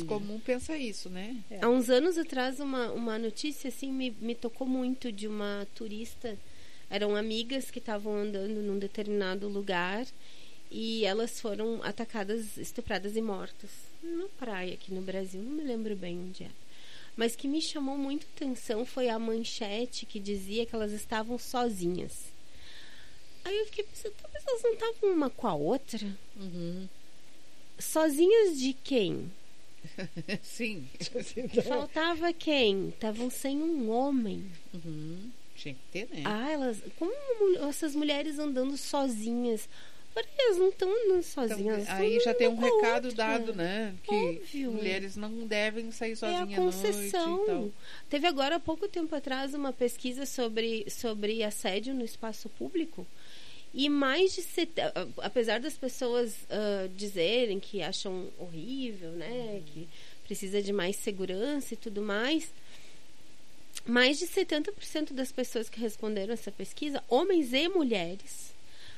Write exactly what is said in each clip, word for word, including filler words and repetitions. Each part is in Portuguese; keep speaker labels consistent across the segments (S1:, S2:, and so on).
S1: comum pensa isso, né?
S2: É.
S3: Há uns anos atrás, uma, uma notícia assim me, me tocou muito, de uma turista. Eram amigas que estavam andando num determinado lugar e elas foram atacadas, estupradas e mortas numa praia aqui no Brasil, não me lembro bem onde é. Mas que me chamou muito atenção foi a manchete que dizia que elas estavam sozinhas. Aí eu fiquei pensando, talvez elas não estavam uma com a outra?
S1: Uhum.
S3: Sozinhas de quem?
S1: Sim.
S2: Então,
S3: Faltava quem? Estavam sem um homem.
S1: Uhum. Tinha que ter, né?
S3: Ah, elas... Como essas mulheres andando sozinhas? Porém, elas não estão andando sozinhas.
S1: Então, aí já tem um
S3: uma com a
S1: recado
S3: outra.
S1: dado, né? Que
S3: Óbvio.
S1: mulheres não devem sair
S3: É
S1: sozinhas
S3: a
S1: à noite
S3: concessão.
S1: e tal.
S3: Teve agora, há pouco tempo atrás, uma pesquisa sobre, sobre assédio no espaço público. E mais de... Set... Apesar das pessoas uh, dizerem que acham horrível, né? Uhum. Que precisa de mais segurança e tudo mais... Mais de setenta por cento das pessoas que responderam essa pesquisa, homens e mulheres,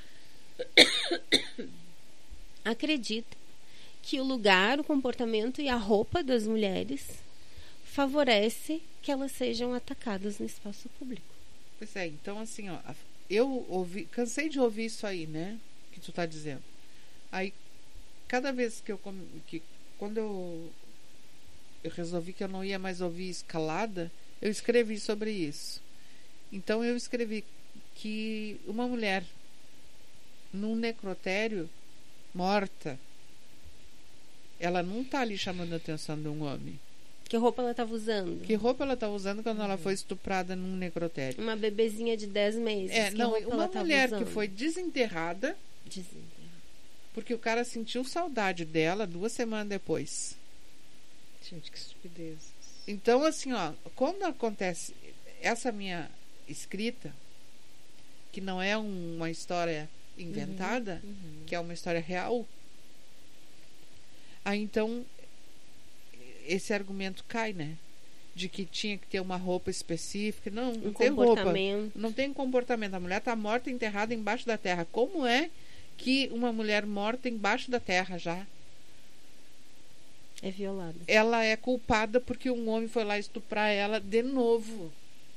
S3: acreditam que o lugar, o comportamento e a roupa das mulheres favorece que elas sejam atacadas no espaço público.
S1: Pois é, então assim, ó, eu ouvi, cansei de ouvir isso aí, né? Que tu tá dizendo. Aí, cada vez que eu, que, quando eu, eu resolvi que eu não ia mais ouvir escalada, eu escrevi sobre isso. Então eu escrevi que uma mulher num necrotério morta, ela não está ali chamando a atenção de um homem.
S3: Que roupa ela estava usando?
S1: Que roupa ela estava usando quando uhum. ela foi estuprada num necrotério?
S3: Uma bebezinha de dez meses.
S1: É,
S3: que
S1: não,
S3: roupa
S1: uma
S3: ela
S1: mulher
S3: usando?
S1: Que foi desenterrada,
S3: desenterrada
S1: porque o cara sentiu saudade dela duas semanas depois.
S2: Gente, que estupidez.
S1: Então, assim, ó, quando acontece essa minha escrita, que não é um, uma história inventada,
S3: uhum, uhum.
S1: que é uma história real, aí então esse argumento cai, né? De que tinha que ter uma roupa específica. Não, não
S3: um
S1: tem roupa. Não tem comportamento. A mulher está morta, enterrada embaixo da terra. Como é que uma mulher morta embaixo da terra já...
S3: É violada.
S1: Ela é culpada porque um homem foi lá estuprar ela de novo.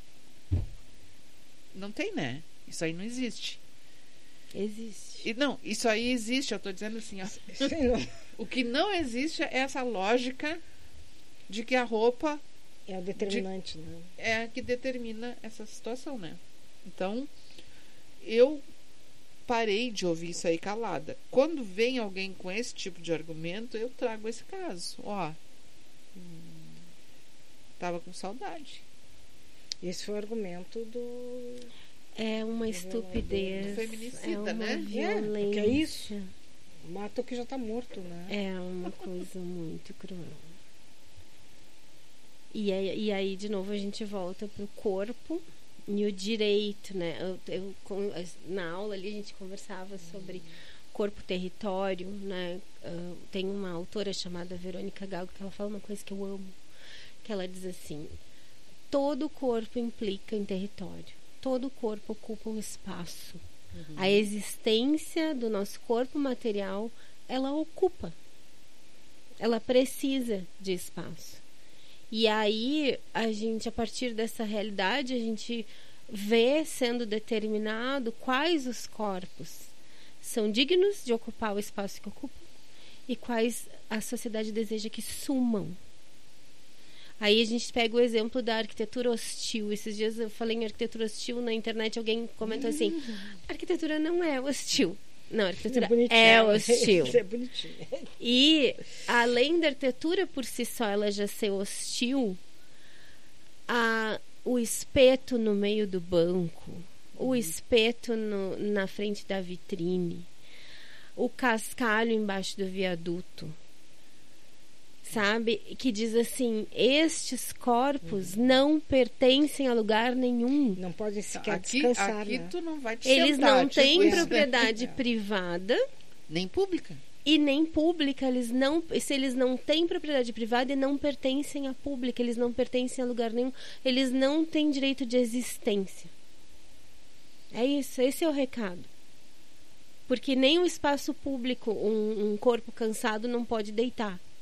S1: Não tem, né? Isso aí não existe.
S3: Existe.
S1: E, não, isso aí existe. Eu estou dizendo assim, ó, o que não existe é essa lógica de que a roupa
S2: é o determinante,
S1: de,
S2: né?
S1: É a que determina essa situação, né? Então, eu parei de ouvir isso aí calada. Quando vem alguém com esse tipo de argumento, eu trago esse caso. Ó, hum, tava com saudade.
S2: Esse foi o argumento do...
S3: É uma estupidez.
S1: Do feminicida,
S3: é uma
S1: né?
S3: Violência.
S2: É, porque é isso. Mata o que já tá morto, né?
S3: É uma coisa muito cruel. E aí, e aí, de novo, a gente volta pro corpo e o direito, né? Eu, eu, na aula ali a gente conversava sobre corpo-território, né? Uh, tem uma autora chamada Verônica Galgo que ela fala uma coisa que eu amo, que ela diz assim: todo corpo implica em território, todo corpo ocupa um espaço. Uhum. A existência do nosso corpo material, ela ocupa, ela precisa de espaço. E aí, a gente, a partir dessa realidade, a gente vê sendo determinado quais os corpos são dignos de ocupar o espaço que ocupam e quais a sociedade deseja que sumam. Aí a gente pega o exemplo da arquitetura hostil. Esses dias eu falei em arquitetura hostil na internet, alguém comentou assim: a arquitetura não é hostil. Não, a arquitetura é, é hostil.
S2: É bonitinho.
S3: E, além da arquitetura por si só ela já ser hostil, a, o espeto no meio do banco, uhum. o espeto no, na frente da vitrine, o cascalho embaixo do viaduto, sabe? Que diz assim: estes corpos uhum. não pertencem a lugar nenhum.
S2: Não podem sequer
S1: aqui,
S2: descansar,
S1: aqui
S2: né?
S1: tu não vai te
S3: Eles
S1: sentar,
S3: não
S1: tipo
S3: têm
S1: isso.
S3: propriedade privada.
S1: Nem pública.
S3: E nem pública. Eles não, se eles não têm propriedade privada e não pertencem à pública, eles não pertencem a lugar nenhum, eles não têm direito de existência. É isso, esse é o recado. Porque nem o espaço público, um, um corpo cansado não pode deitar.